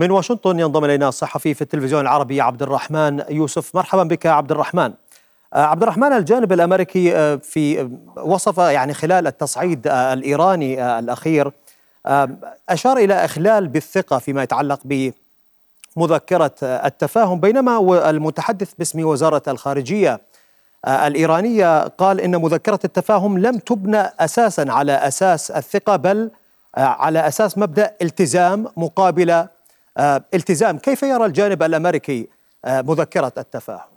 من واشنطن ينضم إلينا الصحفي في التلفزيون العربي عبد الرحمن يوسف. مرحبا بك عبد الرحمن. عبد الرحمن، الجانب الأمريكي في وصف خلال التصعيد الإيراني الأخير أشار إلى إخلال بالثقة فيما يتعلق بمذكرة التفاهم، بينما المتحدث باسم وزارة الخارجية الإيرانية قال إن مذكرة التفاهم لم تبنى أساسا على أساس الثقة، بل على أساس مبدأ التزام مقابل التزام. كيف يرى الجانب الأمريكي مذكرة التفاهم؟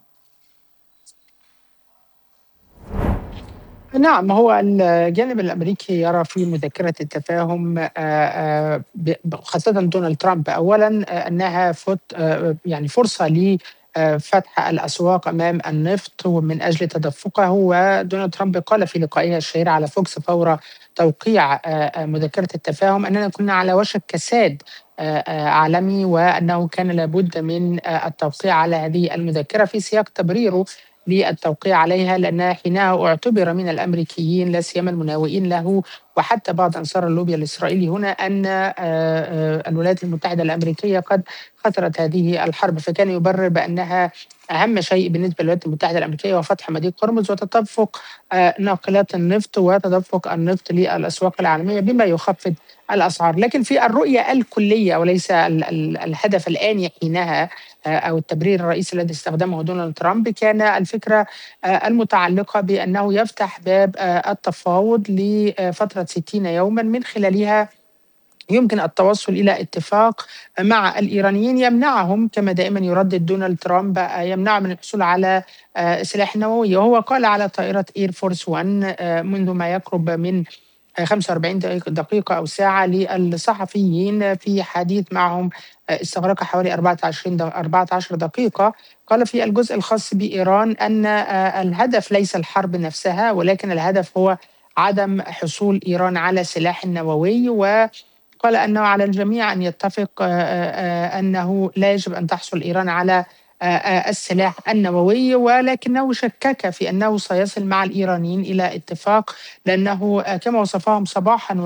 نعم، هو الجانب الأمريكي يرى في مذكرة التفاهم خاصة دونالد ترامب أولا أنها فرصة لفتح الأسواق أمام النفط ومن أجل تدفقه. ودونالد ترامب قال في لقائه الشهير على فوكس فور توقيع مذكرة التفاهم أننا كنا على وشك كساد عالمي، وأنه كان لابد من التوقيع على هذه المذكرة في سياق تبريره للتوقيع عليها، لأنها حينها اعتبر من الأمريكيين لا سيما المناوئين له وحتى بعض أنصار اللوبي الإسرائيلي هنا أن الولايات المتحدة الأمريكية قد خسرت هذه الحرب، فكان يبرر بأنها أهم شيء بالنسبة للولايات المتحدة الأمريكية هو فتح مضيق هرمز وتدفق ناقلات النفط وتدفق النفط للأسواق العالمية بما يخفض الأسعار. لكن في الرؤية الكلية وليس الهدف الآني حينها أو التبرير الرئيسي الذي استخدمه دونالد ترامب، كان الفكرة المتعلقة بأنه يفتح باب التفاوض لفترة 60 يوما من خلالها يمكن التوصل إلى اتفاق مع الإيرانيين يمنعهم، كما دائما يردد دونالد ترامب، يمنعهم من الحصول على سلاح نووي. وهو قال على طائرة إير فورس 1 منذ ما يقرب من 45 دقيقة أو ساعة للصحفيين في حديث معهم استغرق حوالي 14 دقيقة. قال في الجزء الخاص بإيران أن الهدف ليس الحرب نفسها، ولكن الهدف هو عدم حصول إيران على سلاح نووي. وقال أنه على الجميع أن يتفق أنه لا يجب أن تحصل إيران على السلاح النووي، ولكنه شكك في أنه سيصل مع الإيرانيين إلى اتفاق، لأنه كما وصفهم صباحا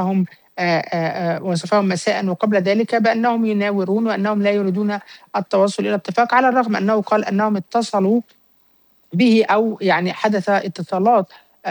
وصفهم مساء وقبل ذلك بأنهم يناورون وأنهم لا يريدون التوصل إلى اتفاق، على الرغم أنه قال أنهم اتصلوا به أو حدث اتصالات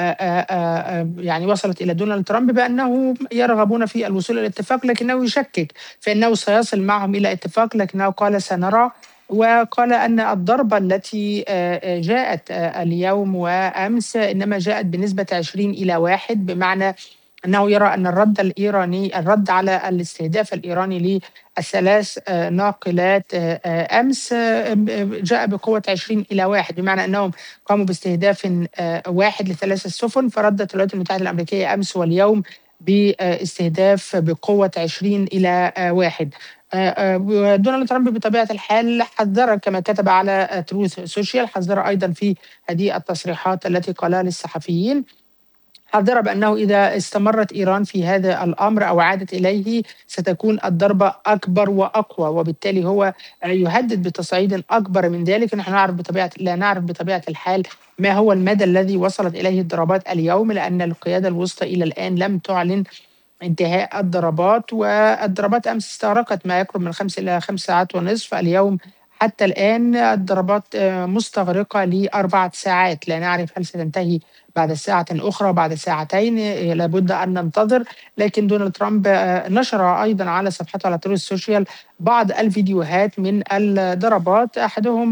وصلت إلى دونالد ترامب بأنه يرغبون في الوصول إلى اتفاق، لكنه يشكك في أنه سيصل معهم إلى اتفاق، لكنه قال سنرى. وقال أن الضربة التي جاءت اليوم وأمس إنما جاءت بنسبة 20-1، بمعنى أنه يرى أن الرد على الاستهداف الإيراني للثلاث ناقلات أمس جاء بقوة 20-1، بمعنى أنهم قاموا باستهداف 1 ل3 السفن، فردت الولايات المتحدة الأمريكية أمس واليوم باستهداف بقوة 20-1. دونالد ترامب بطبيعة الحال حذر كما كتب على تروث سوشيال، حذر أيضا في هذه التصريحات التي قالها للصحفيين، حذر بأنه إذا استمرت إيران في هذا الأمر أو عادت إليه ستكون الضربة أكبر وأقوى، وبالتالي هو يهدد بتصعيد أكبر من ذلك. نحن لا نعرف بطبيعة الحال ما هو المدى الذي وصلت إليه الضربات اليوم، لأن القيادة الوسطى إلى الآن لم تعلن انتهاء الضربات، والضربات أمس استغرقت ما يقرب من 5 إلى 5 ساعات ونصف. اليوم حتى الآن الضربات مستغرقة ل4 ساعات، لا نعرف هل ستنتهي بعد ساعة أخرى بعد ساعتين، لابد أن ننتظر. لكن دونالد ترامب نشر أيضا على صفحته على تروث السوشيال بعض الفيديوهات من الضربات، أحدهم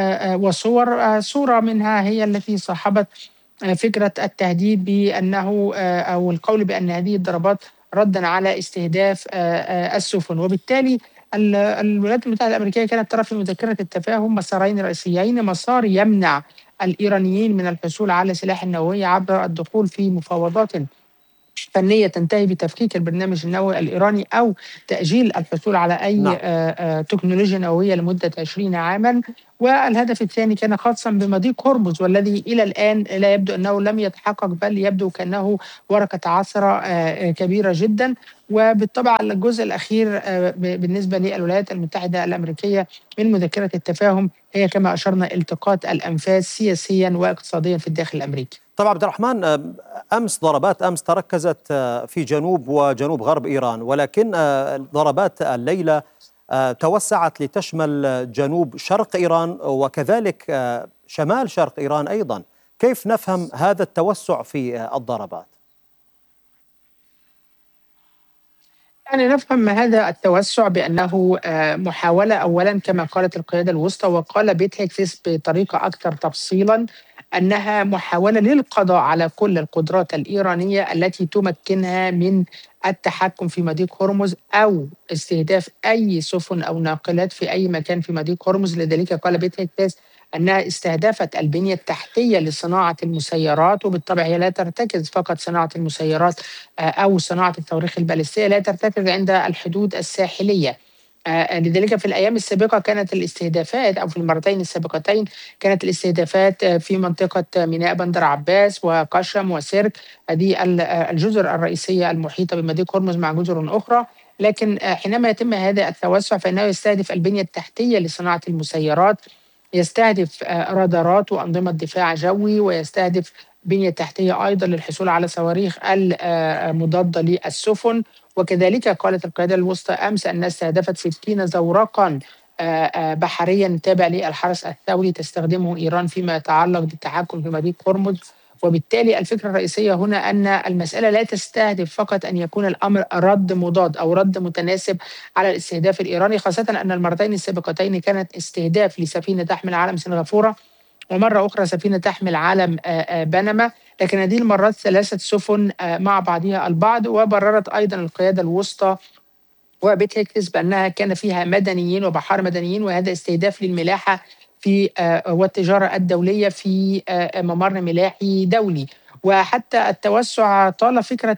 صورة منها هي التي صاحبت فكرة التهديد بأنه أو القول بأن هذه الضربات ردا على استهداف السفن. وبالتالي الولايات المتحدة الأمريكية كانت ترى في مذكرة التفاهم مسارين رئيسيين: مسار يمنع الإيرانيين من الحصول على سلاح نووي عبر الدخول في مفاوضات فنية تنتهي بتفكيك البرنامج النووي الإيراني أو تأجيل الحصول على أي تكنولوجيا نووية لمدة 20 عاما. والهدف الثاني كان خاصا بمضيق هرمز، والذي إلى الآن لا يبدو أنه لم يتحقق، بل يبدو كأنه ورقة عثرة كبيرة جدا. وبالطبع الجزء الأخير بالنسبة للولايات المتحدة الأمريكية من مذكرة التفاهم هي كما أشرنا التقاط الأنفاس سياسيا واقتصاديا في الداخل الأمريكي. طبعا عبد الرحمن، ضربات أمس تركزت في جنوب وجنوب غرب إيران، ولكن ضربات الليلة توسعت لتشمل جنوب شرق إيران وكذلك شمال شرق إيران أيضا. كيف نفهم هذا التوسع في الضربات؟ يعني نفهم هذا التوسع بأنه محاولة أولا كما قالت القيادة الوسطى وقال بيت هيكسيس بطريقة أكثر تفصيلا أنها محاولة للقضاء على كل القدرات الإيرانية التي تمكنها من التحكم في مضيق هرمز أو استهداف أي سفن أو ناقلات في أي مكان في مضيق هرمز. لذلك قال بيت هيكسيس أنها استهدفت البنية التحتية لصناعة المسيرات، وبالطبع هي لا ترتكز فقط صناعة المسيرات أو صناعة الصواريخ البالستية، لا ترتكز عند الحدود الساحلية. لذلك في الأيام السابقة كانت الاستهدافات أو في المرتين السابقتين كانت الاستهدافات في منطقة ميناء بندر عباس وقشم وسرك، هذه الجزر الرئيسية المحيطة بمضيق هرمز مع جزر أخرى. لكن حينما يتم هذا التوسع فإنه يستهدف البنية التحتية لصناعة المسيرات، يستهدف رادارات وأنظمة دفاع جوي، ويستهدف بنية تحتية أيضا للحصول على صواريخ المضادة للسفن. وكذلك قالت القيادة الوسطى أمس أنها استهدفت 60 زورقا بحريا تابع للحرس الثوري تستخدمه إيران فيما يتعلق بالتحكم في مضيق هرمز. وبالتالي الفكرة الرئيسية هنا أن المسألة لا تستهدف فقط أن يكون الأمر رد مضاد أو رد متناسب على الاستهداف الإيراني، خاصة أن المرتين السابقتين كانت استهداف لسفينة تحمل علم سنغافورة ومرة أخرى سفينة تحمل علم بنما، لكن هذه المرات 3 سفن مع بعضها البعض. وبررت أيضا القيادة الوسطى وبتكتس بأنها كان فيها مدنيين وبحار مدنيين، وهذا استهداف للملاحة في والتجارة الدولية في ممر ملاحي دولي. وحتى التوسع طال فكرة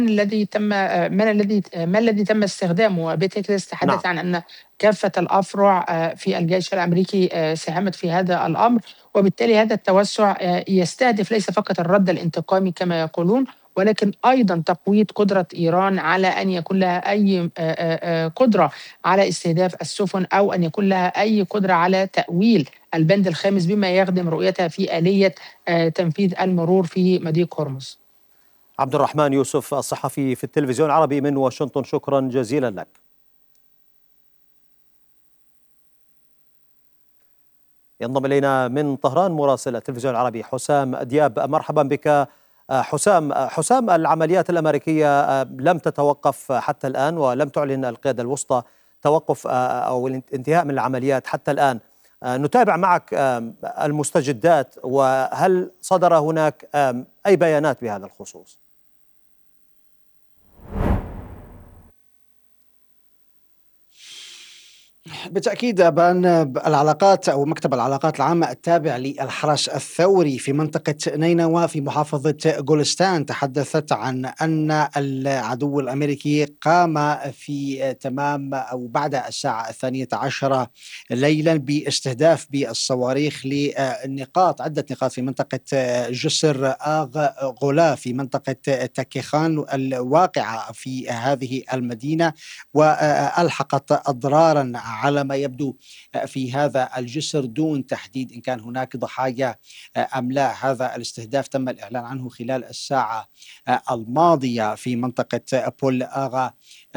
ما الذي تم استخدامه. بيتكلس نعم. تحدث عن أن كافة الأفرع في الجيش الأمريكي ساهمت في هذا الأمر، وبالتالي هذا التوسع يستهدف ليس فقط الرد الانتقامي كما يقولون، ولكن أيضا تقويض قدرة إيران على أن يكون لها أي قدرة على استهداف السفن، أو أن يكون لها أي قدرة على تأويل البند الخامس بما يخدم رؤيتها في آلية تنفيذ المرور في مضيق هرمز. عبد الرحمن يوسف الصحفي في التلفزيون العربي من واشنطن، شكرا جزيلا لك. ينضم إلينا من طهران مراسل التلفزيون العربي حسام دياب، مرحبا بك. حسام، العمليات الأمريكية لم تتوقف حتى الآن، ولم تعلن القيادة الوسطى توقف أو الانتهاء من العمليات حتى الآن. نتابع معك المستجدات، وهل صدر هناك أي بيانات بهذا الخصوص؟ بالتأكيد بأن العلاقات أو مكتب العلاقات العامة التابع للحرس الثوري في منطقة نينوى في محافظة جولستان تحدثت عن أن العدو الأمريكي قام في تمام أو بعد الساعة 12 ليلا باستهداف بالصواريخ لنقاط عدة نقاط في منطقة جسر آغ غولا في منطقة تاكيخان الواقعة في هذه المدينة، وألحقت أضرارا على ما يبدو في هذا الجسر دون تحديد إن كان هناك ضحايا أم لا. هذا الاستهداف تم الإعلان عنه خلال الساعة الماضية في منطقة بول آغا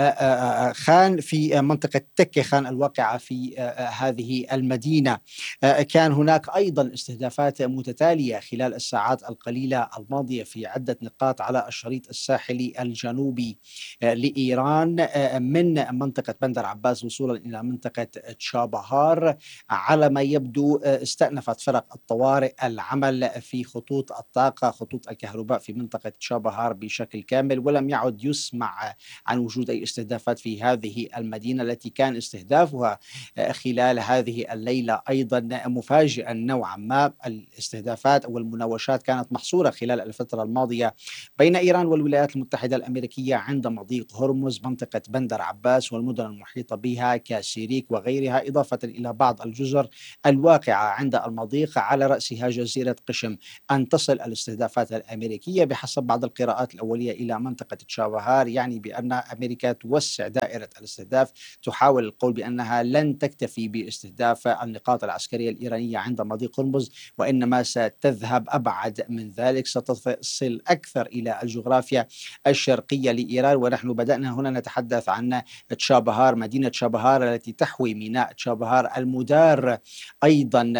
خان في منطقة تكي خان الواقعة في هذه المدينة. كان هناك أيضا استهدافات متتالية خلال الساعات القليلة الماضية في عدة نقاط على الشريط الساحلي الجنوبي لإيران من منطقة بندر عباس وصولا إلى منطقة تشابهار. على ما يبدو استأنفت فرق الطوارئ العمل في خطوط الطاقة، خطوط الكهرباء في منطقة تشابهار بشكل كامل، ولم يعد يسمع عن وجود أي استهدافات في هذه المدينة التي كان استهدافها خلال هذه الليلة أيضا مفاجئا نوعا ما. الاستهدافات أو المناوشات كانت محصورة خلال الفترة الماضية بين إيران والولايات المتحدة الأمريكية عند مضيق هرمز، منطقة بندر عباس والمدن المحيطة بها كسيريك وغيرها، إضافة إلى بعض الجزر الواقعة عند المضيق على رأسها جزيرة قشم. أن تصل الاستهدافات الأمريكية بحسب بعض القراءات الأولية إلى منطقة تشابهار يعني بأن أمريكا توسع دائرة الاستهداف، تحاول القول بأنها لن تكتفي باستهداف النقاط العسكرية الإيرانية عند مضيق هرمز، وإنما ستذهب أبعد من ذلك، ستصل أكثر إلى الجغرافيا الشرقية لإيران. ونحن بدأنا هنا نتحدث عن تشابهار، مدينة تشابهار التي تحوي ميناء تشابهار المدار أيضا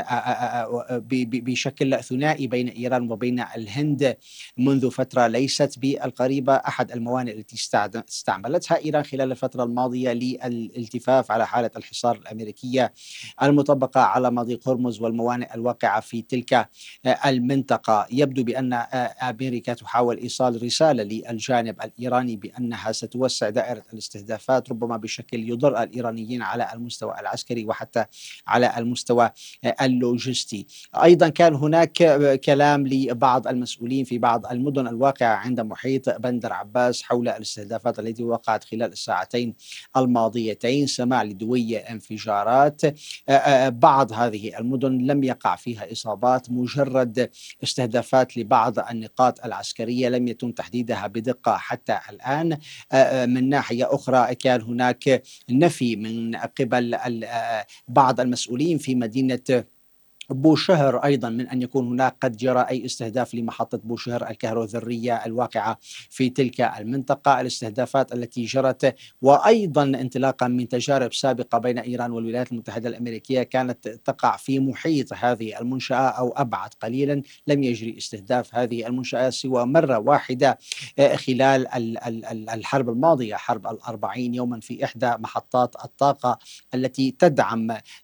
بشكل ثنائي بين إيران وبين الهند منذ فترة ليست بالقريبة. أحد الموانئ التي استعملتها إيران خلال الفترة الماضية للالتفاف على حالة الحصار الأمريكية المطبقة على مضيق هرمز والموانئ الواقعة في تلك المنطقة. يبدو بأن أمريكا تحاول إيصال رسالة للجانب الإيراني بأنها ستوسع دائرة الاستهدافات ربما بشكل يضر الإيرانيين على المستوى العسكري وحتى على المستوى اللوجستي. أيضا كان هناك كلام لبعض المسؤولين في بعض المدن الواقعة عند محيط بندر عباس حول الاستهدافات التي وقعت خلال الساعتين الماضيتين، سماع لدوي انفجارات. بعض هذه المدن لم يقع فيها إصابات، مجرد استهدافات لبعض النقاط العسكرية لم يتم تحديدها بدقة حتى الآن. من ناحية أخرى كان هناك نفي من قبل بعض المسؤولين في مدينة بوشهر أيضا من أن يكون هناك قد جرى أي استهداف لمحطة بوشهر الكهروذرية الواقعة في تلك المنطقة. الاستهدافات التي جرت وأيضا انطلاقا من تجارب سابقة بين إيران والولايات المتحدة الأمريكية كانت تقع في محيط هذه المنشأة أو أبعد قليلا. لم يجري استهداف هذه المنشأة سوى مرة واحدة خلال الحرب الماضية، حرب 40 يوما، في إحدى محطات الطاقة التي تدعم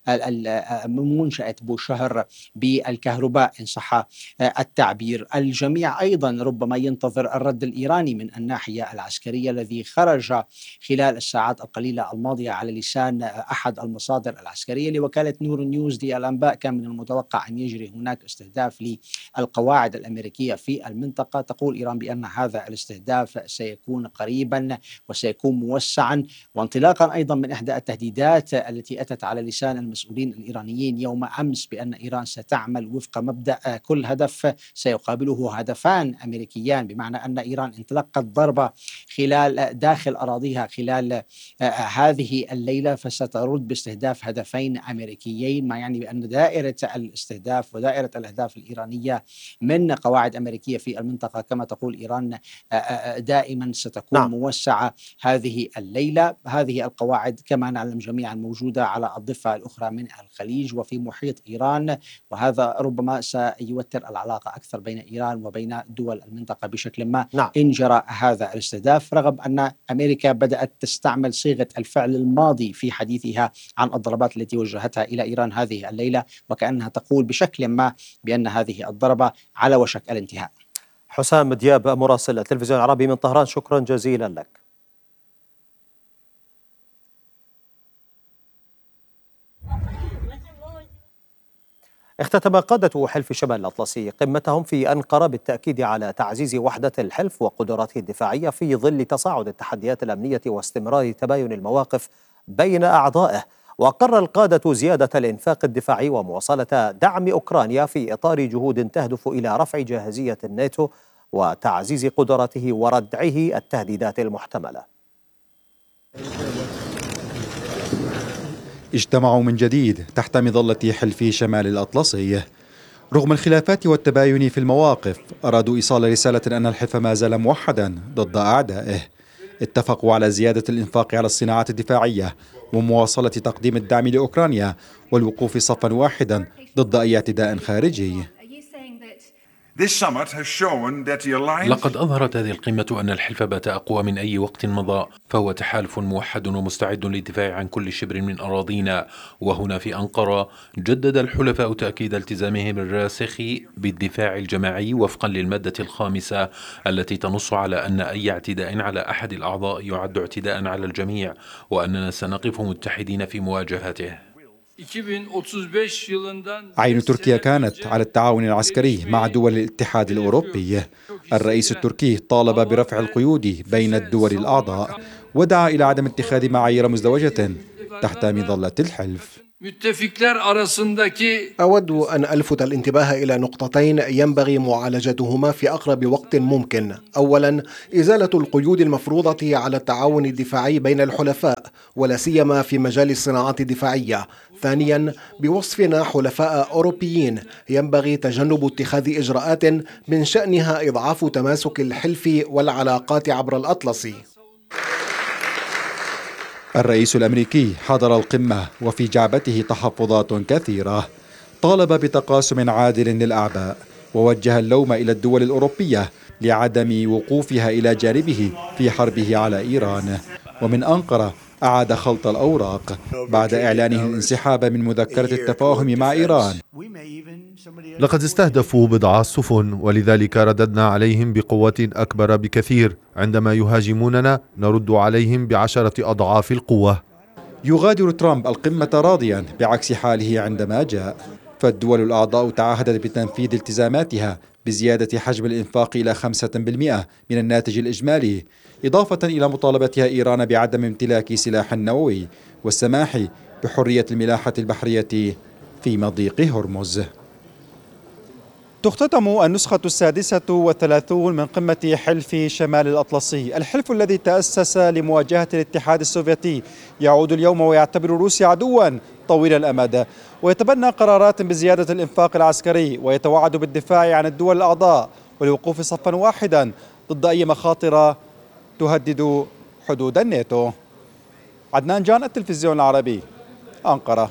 منشأة بوشهر بالكهرباء إن صح التعبير. الجميع أيضا ربما ينتظر الرد الإيراني من الناحية العسكرية الذي خرج خلال الساعات القليلة الماضية على لسان أحد المصادر العسكرية لوكالة نور نيوز دي الأنباء. كان من المتوقع أن يجري هناك استهداف للقواعد الأمريكية في المنطقة. تقول إيران بأن هذا الاستهداف سيكون قريبا وسيكون موسعا، وانطلاقا أيضا من إحدى التهديدات التي أتت على لسان المسؤولين الإيرانيين يوم أمس بأن إيران ستعمل وفق مبدأ كل هدف سيقابله هدفان أمريكيان، بمعنى أن إيران إن تلقت ضربة خلال داخل أراضيها خلال هذه الليلة فسترد باستهداف هدفين أمريكيين، ما يعني بأن دائرة الاستهداف ودائرة الأهداف الإيرانية من قواعد أمريكية في المنطقة كما تقول إيران دائما ستكون موسعة هذه الليلة. هذه القواعد كما نعلم جميعا موجودة على الضفة الأخرى من الخليج وفي محيط إيران، وهذا ربما سيوتر العلاقة أكثر بين إيران وبين دول المنطقة بشكل ما إن جرى هذا الاستهداف، رغم أن أمريكا بدأت تستعمل صيغة الفعل الماضي في حديثها عن الضربات التي وجهتها إلى إيران هذه الليلة، وكأنها تقول بشكل ما بأن هذه الضربة على وشك الانتهاء. حسام دياب مراسل التلفزيون العربي من طهران، شكرا جزيلا لك. اختتم قادة حلف شمال الأطلسي قمتهم في أنقرة بالتأكيد على تعزيز وحدة الحلف وقدراته الدفاعية في ظل تصاعد التحديات الأمنية واستمرار تباين المواقف بين أعضائه. وقرر القادة زيادة الإنفاق الدفاعي ومواصلة دعم أوكرانيا في إطار جهود تهدف إلى رفع جاهزية الناتو وتعزيز قدراته وردعه التهديدات المحتملة. اجتمعوا من جديد تحت مظلة حلف شمال الأطلسي. رغم الخلافات والتباين في المواقف أرادوا إيصال رسالة أن الحلف ما زال موحدا ضد أعدائه. اتفقوا على زيادة الإنفاق على الصناعات الدفاعية ومواصلة تقديم الدعم لأوكرانيا والوقوف صفا واحدا ضد أي اعتداء خارجي. لقد أظهرت هذه القمة أن الحلف بات أقوى من أي وقت مضى، فهو تحالف موحد ومستعد للدفاع عن كل شبر من أراضينا. وهنا في أنقرة جدد الحلفاء تأكيد التزامهم الراسخ بالدفاع الجماعي وفقا للمادة الخامسة التي تنص على أن أي اعتداء على أحد الأعضاء يعد اعتداء على الجميع، وأننا سنقف متحدين في مواجهته. عين تركيا كانت على التعاون العسكري مع دول الاتحاد الأوروبي. الرئيس التركي طالب برفع القيود بين الدول الأعضاء ودعا إلى عدم اتخاذ معايير مزدوجة تحت مظلة الحلف. أود أن ألفت الانتباه إلى نقطتين ينبغي معالجتهما في أقرب وقت ممكن. أولا، إزالة القيود المفروضة على التعاون الدفاعي بين الحلفاء ولا سيما في مجال الصناعات الدفاعية. ثانيا، بوصفنا حلفاء أوروبيين ينبغي تجنب اتخاذ إجراءات من شأنها إضعاف تماسك الحلف والعلاقات عبر الأطلسي. الرئيس الأمريكي حضر القمة وفي جعبته تحفظات كثيرة. طالب بتقاسم عادل للأعباء ووجه اللوم إلى الدول الأوروبية لعدم وقوفها إلى جانبه في حربه على إيران. ومن أنقرة أعاد خلط الأوراق بعد إعلانه الانسحاب من مذكرة التفاهم مع إيران. لقد استهدفوا بضع سفن ولذلك رددنا عليهم بقوة أكبر بكثير. عندما يهاجموننا نرد عليهم ب10 أضعاف القوة. يغادر ترامب القمة راضيا بعكس حاله عندما جاء، فالدول الأعضاء تعهدت بتنفيذ التزاماتها بزيادة حجم الإنفاق إلى 5% من الناتج الإجمالي، إضافة إلى مطالبتها إيران بعدم امتلاك سلاح نووي والسماح بحرية الملاحة البحرية في مضيق هرمز. تختتم النسخة 36 من قمة حلف شمال الأطلسي. الحلف الذي تأسس لمواجهة الاتحاد السوفيتي يعود اليوم ويعتبر روسيا عدوا طويل الأمد، ويتبنى قرارات بزيادة الإنفاق العسكري، ويتوعد بالدفاع عن الدول الأعضاء والوقوف صفا واحدا ضد أي مخاطر تهدد حدود الناتو. عدنان جان، التلفزيون العربي، أنقرة.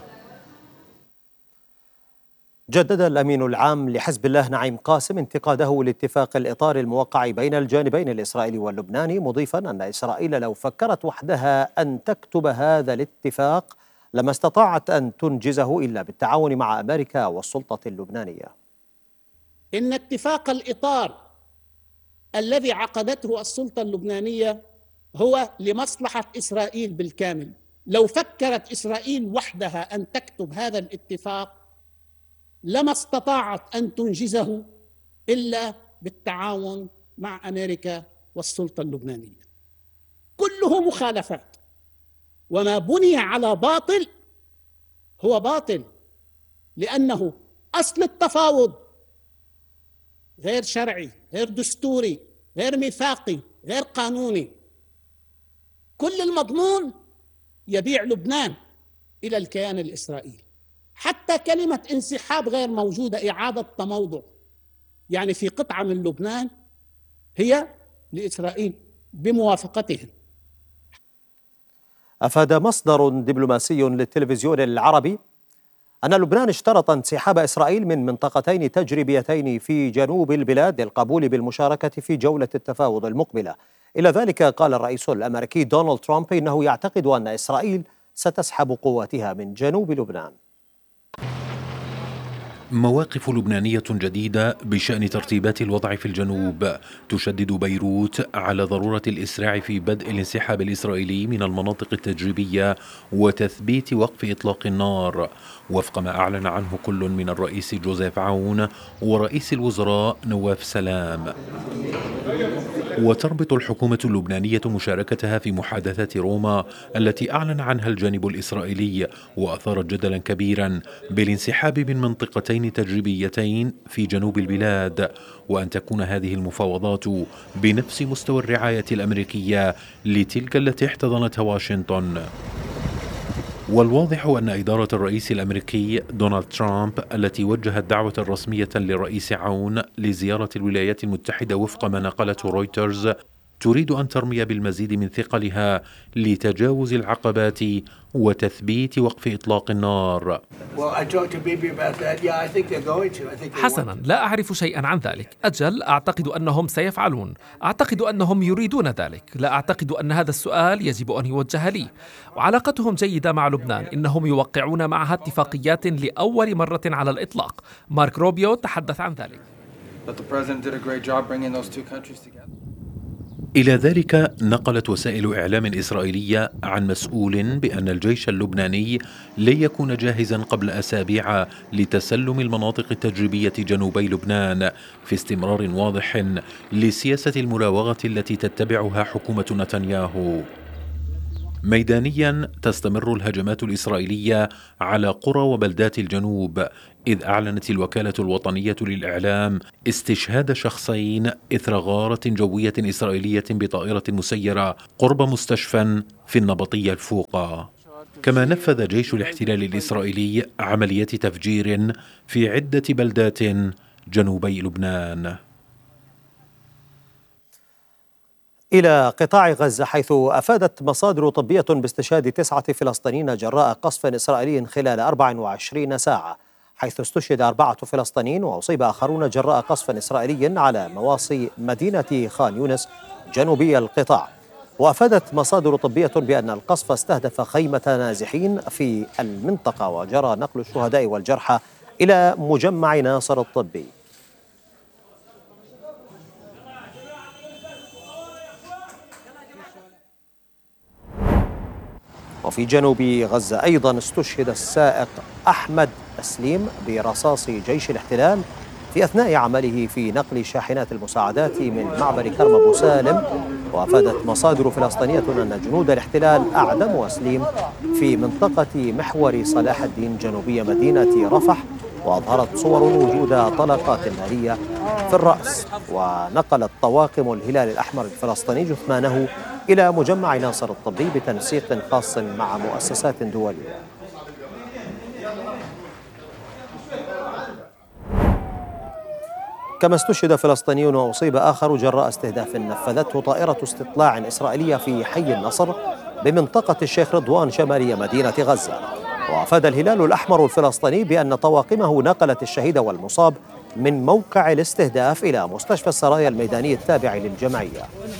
جدد الأمين العام لحزب الله نعيم قاسم انتقاده لاتفاق الإطار الموقع بين الجانبين الإسرائيلي واللبناني، مضيفا أن إسرائيل لو فكرت وحدها أن تكتب هذا الاتفاق لما استطاعت أن تنجزه إلا بالتعاون مع أمريكا والسلطة اللبنانية. إن اتفاق الإطار الذي عقدته السلطة اللبنانية هو لمصلحة إسرائيل بالكامل. لو فكرت إسرائيل وحدها أن تكتب هذا الاتفاق لما استطاعت أن تنجزه إلا بالتعاون مع أمريكا والسلطة اللبنانية. كله مخالفات، وما بني على باطل هو باطل، لأنه أصل التفاوض غير شرعي، غير دستوري، غير ميثاقي، غير قانوني. كل المضمون يبيع لبنان إلى الكيان الإسرائيلي. حتى كلمة انسحاب غير موجودة، إعادة تموضع، يعني في قطعة من لبنان هي لإسرائيل بموافقتهم. أفاد مصدر دبلوماسي للتلفزيون العربي أن لبنان اشترط انسحاب إسرائيل من منطقتين تجريبيتين في جنوب البلاد للقبول بالمشاركة في جولة التفاوض المقبلة. إلى ذلك قال الرئيس الأمريكي دونالد ترامب إنه يعتقد أن إسرائيل ستسحب قواتها من جنوب لبنان. مواقف لبنانية جديدة بشأن ترتيبات الوضع في الجنوب. تشدد بيروت على ضرورة الإسراع في بدء الانسحاب الإسرائيلي من المناطق التجريبية وتثبيت وقف إطلاق النار وفق ما أعلن عنه كل من الرئيس جوزيف عون ورئيس الوزراء نواف سلام. وتربط الحكومة اللبنانية مشاركتها في محادثات روما التي أعلن عنها الجانب الإسرائيلي وأثارت جدلا كبيرا بالانسحاب من منطقتين تجريبيتين في جنوب البلاد، وأن تكون هذه المفاوضات بنفس مستوى الرعاية الأمريكية لتلك التي احتضنتها واشنطن. والواضح أن إدارة الرئيس الأمريكي دونالد ترامب التي وجهت دعوة رسمية للرئيس عون لزيارة الولايات المتحدة وفق ما نقلته رويترز تريد أن ترمي بالمزيد من ثقلها لتجاوز العقبات وتثبيت وقف إطلاق النار. حسنا، لا أعرف شيئا عن ذلك. أجل، أعتقد أنهم سيفعلون. أعتقد أنهم يريدون ذلك. لا أعتقد أن هذا السؤال يجب أن يوجه لي. وعلاقتهم جيدة مع لبنان. إنهم يوقعون معها اتفاقيات لأول مرة على الإطلاق. مارك روبيو تحدث عن ذلك. إلى ذلك نقلت وسائل إعلام إسرائيلية عن مسؤول بأن الجيش اللبناني لن يكون جاهزا قبل أسابيع لتسلم المناطق التجريبية جنوبي لبنان، في استمرار واضح لسياسة المراوغة التي تتبعها حكومة نتنياهو. ميدانيا تستمر الهجمات الإسرائيلية على قرى وبلدات الجنوب، إذ أعلنت الوكالة الوطنية للإعلام استشهاد شخصين إثر غارة جوية إسرائيلية بطائرة مسيرة قرب مستشفى في النبطية الفوقا. كما نفذ جيش الاحتلال الإسرائيلي عمليات تفجير في عدة بلدات جنوبي لبنان. إلى قطاع غزة، حيث أفادت مصادر طبية باستشهاد 9 فلسطينيين جراء قصف إسرائيلي خلال 24 ساعة، حيث استشهد 4 فلسطينيين وأصيب آخرون جراء قصف إسرائيلي على مواصي مدينة خان يونس جنوبي القطاع. وأفادت مصادر طبية بأن القصف استهدف خيمة نازحين في المنطقة، وجرى نقل الشهداء والجرحى إلى مجمع ناصر الطبي. وفي جنوب غزة أيضا استشهد السائق أحمد سليم برصاص جيش الاحتلال في أثناء عمله في نقل شاحنات المساعدات من معبر كرم أبو سالم. وأفادت مصادر فلسطينية أن جنود الاحتلال أعدموا سليم في منطقة محور صلاح الدين جنوبي مدينة رفح، وأظهرت صور وجود طلقات نارية في الرأس. ونقلت طواقم الهلال الأحمر الفلسطيني جثمانه إلى مجمع ناصر الطبي بتنسيق خاص مع مؤسسات دولية. كما استشهد فلسطيني وأصيب آخر جراء استهداف نفذته طائرة استطلاع إسرائيلية في حي النصر بمنطقة الشيخ رضوان شمالية مدينة غزة. وأفاد الهلال الأحمر الفلسطيني بأن طواقمه نقلت الشهيد والمصاب من موقع الاستهداف إلى مستشفى السرايا الميداني التابع للجمعية.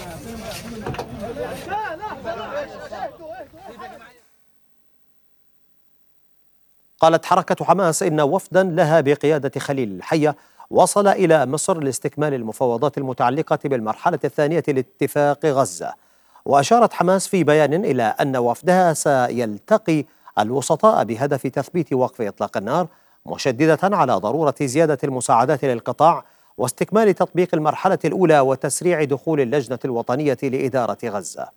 قالت حركة حماس إن وفدا لها بقيادة خليل الحية وصل إلى مصر لاستكمال المفاوضات المتعلقة بالمرحلة الثانية لاتفاق غزة. وأشارت حماس في بيان إلى أن وفدها سيلتقي الوسطاء بهدف تثبيت وقف إطلاق النار، مشددة على ضرورة زيادة المساعدات للقطاع واستكمال تطبيق المرحلة الأولى وتسريع دخول اللجنة الوطنية لإدارة غزة.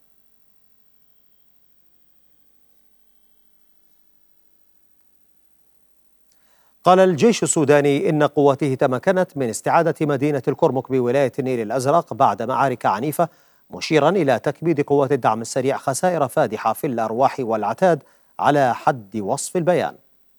قال الجيش السوداني إن قواته تمكنت من استعادة مدينة الكرمك بولاية النيل الأزرق بعد معارك عنيفة، مشيرا إلى تكبيد قوات الدعم السريع خسائر فادحة في الأرواح والعتاد على حد وصف البيان.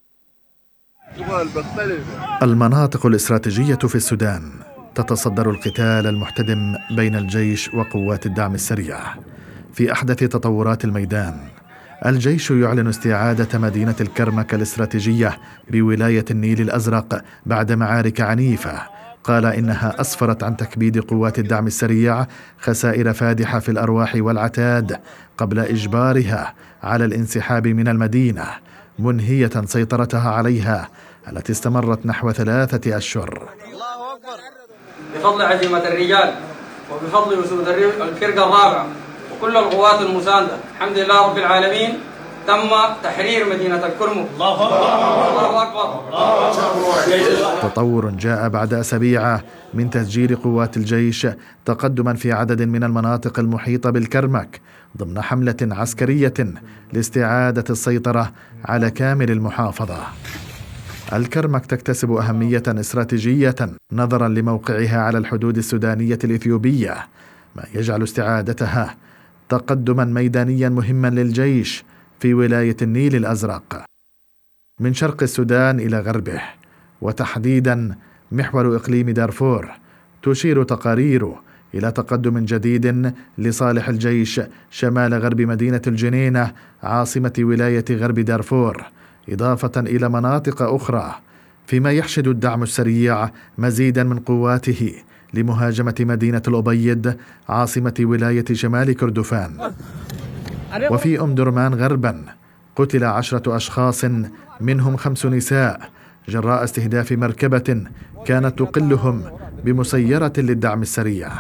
المناطق الاستراتيجية في السودان تتصدر القتال المحتدم بين الجيش وقوات الدعم السريع. في أحدث تطورات الميدان، الجيش يعلن استعادة مدينة الكرمك الاستراتيجية بولاية النيل الأزرق بعد معارك عنيفة قال إنها أسفرت عن تكبيد قوات الدعم السريع خسائر فادحة في الأرواح والعتاد قبل إجبارها على الانسحاب من المدينة، منهية سيطرتها عليها التي استمرت نحو 3 أشهر. الله أكبر. بفضل عزيمة الرجال وبفضل وسود الفرقة الرابعة وكل القوات المساندة، الحمد لله رب العالمين، تم تحرير مدينة الكرمك. الله أكبر. الله أكبر. تطور جاء بعد أسابيع من تسجيل قوات الجيش تقدما في عدد من المناطق المحيطة بالكرمك ضمن حملة عسكرية لاستعادة السيطرة على كامل المحافظة. الكرمك تكتسب أهمية استراتيجية نظرا لموقعها على الحدود السودانية الإثيوبية، ما يجعل استعادتها تقدما ميدانيا مهما للجيش في ولاية النيل الأزرق من شرق السودان إلى غربه، وتحديدا محور إقليم دارفور. تشير تقارير إلى تقدم جديد لصالح الجيش شمال غرب مدينة الجنينة عاصمة ولاية غرب دارفور، إضافة إلى مناطق أخرى، فيما يحشد الدعم السريع مزيدا من قواته لمهاجمة مدينة الأبيض عاصمة ولاية شمال كردفان. وفي أم درمان غربا قتل 10 أشخاص منهم 5 نساء جراء استهداف مركبة كانت تقلهم بمسيرة للدعم السريع.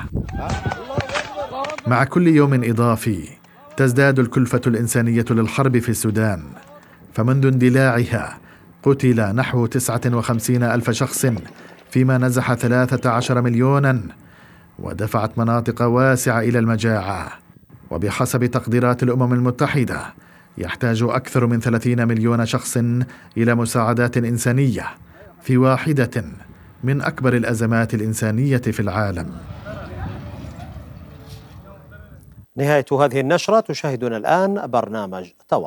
مع كل يوم إضافي تزداد الكلفة الإنسانية للحرب في السودان، فمنذ اندلاعها قتل نحو 59,000 شخص، فيما نزح 13 مليونا ودفعت مناطق واسعة إلى المجاعة. وبحسب تقديرات الأمم المتحدة يحتاج أكثر من 30 مليون شخص إلى مساعدات إنسانية في واحدة من أكبر الأزمات الإنسانية في العالم. نهاية هذه النشرة. تشاهدون الآن برنامج تواصل.